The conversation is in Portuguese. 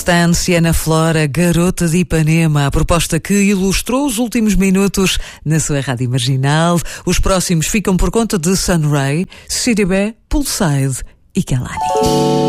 instante, Ana Flora, Garota de Ipanema, a proposta que ilustrou os últimos minutos na sua rádio marginal. Os próximos ficam por conta de Sunray, Sidibé, Poolside e Kelani.